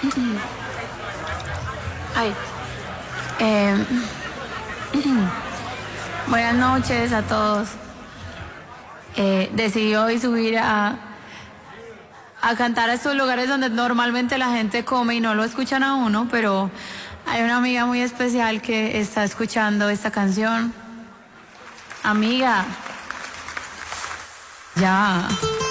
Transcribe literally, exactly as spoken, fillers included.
Ay. Eh, buenas noches a todos. Eh, decidí hoy subir a, a cantar a estos lugares donde normalmente la gente come y no lo escuchan a uno, pero hay una amiga muy especial que está escuchando esta canción. Amiga, ya.